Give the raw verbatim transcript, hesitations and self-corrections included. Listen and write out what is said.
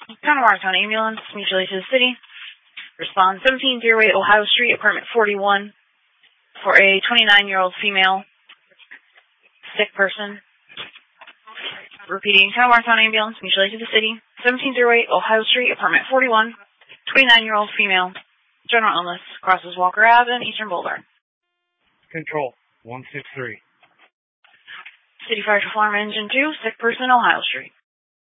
Connemara County Ambulance, mutually to the city. Respond seventeen oh eight Ohio Street, apartment forty-one, for a twenty-nine-year-old female sick person. Repeating, Connemara County Ambulance, mutually to the city. seventeen oh eight Ohio Street, apartment forty-one, twenty-nine-year-old female, general illness, crosses Walker Avenue and Eastern Boulevard. Control, one six three. City Fire Alarm Engine two, sick person, Ohio Street.